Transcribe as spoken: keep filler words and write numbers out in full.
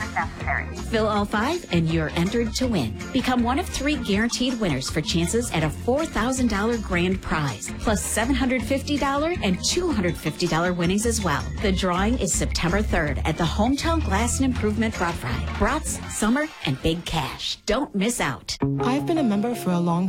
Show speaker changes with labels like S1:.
S1: purchase necessary.
S2: Fill all five and you're entered to win. Become one of three guaranteed winners for chances at a four thousand dollars grand prize, plus seven hundred fifty dollars and two hundred fifty dollars winnings as well. The drawing is September third at the Hometown Glass and Improvement Brat Fry. Brats, summer, and big cash. Don't miss out.
S3: I've been a member for a long